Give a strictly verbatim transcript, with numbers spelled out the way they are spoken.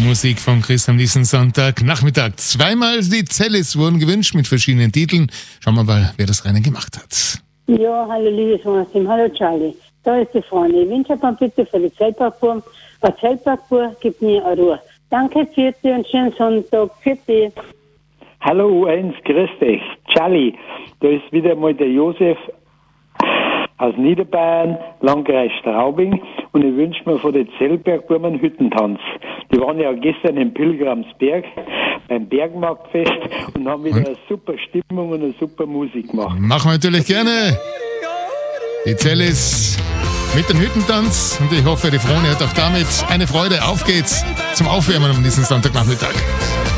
Musik von Chris am nächsten Sonntagnachmittag. Zweimal die Zellis wurden gewünscht mit verschiedenen Titeln. Schauen wir mal, wer das Rennen gemacht hat. Ja, hallo liebes Martin, hallo Charlie. Da ist die Freunde. Ich wünsche mir bitte für die Zeltparkbuhr. Ein Zeltparkbuhr gibt mir eine Ruhe. Danke, Vierte und schönen Sonntag. Vierte. Hallo U eins, grüß dich. Charlie, da ist wieder mal der Josef aus Niederbayern, Landkreis Straubing, und ich wünsche mir von den Zellbergburm einen Hüttentanz. Die waren ja gestern im Pilgramsberg beim Bergmarktfest und haben wieder und? eine super Stimmung und eine super Musik gemacht. Machen wir natürlich gerne. Die Zellis mit dem Hüttentanz, und ich hoffe, die Froni hat auch damit eine Freude. Auf geht's zum Aufwärmen um diesen Sonntagnachmittag.